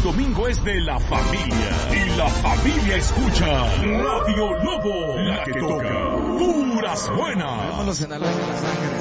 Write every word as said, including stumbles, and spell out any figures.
domingo es de la familia. Y la familia escucha Radio Lobo, la que toca puras buenas. Vámonos en la sangre.